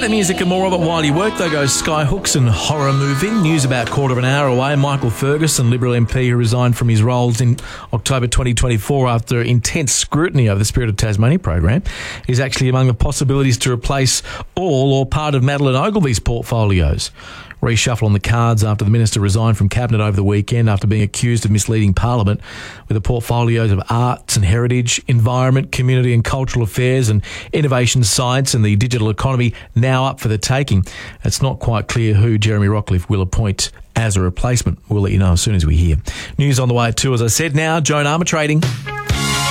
That music and more of it while you work. There goes Skyhooks and Horror Moving. News about quarter of an hour away. Michael Ferguson, Liberal MP who resigned from his roles in October 2024 after intense scrutiny of the Spirit of Tasmania program, is actually among the possibilities to replace all or part of Madeleine Ogilvy's portfolios. Reshuffle on the cards after the Minister resigned from Cabinet over the weekend after being accused of misleading Parliament, with the portfolios of arts and heritage, environment, community and cultural affairs and innovation science and the digital economy now up for the taking. It's not quite clear who Jeremy Rockcliffe will appoint as a replacement. We'll let you know as soon as we hear. News on the way too, as I said. Now, Joan Armour Trading.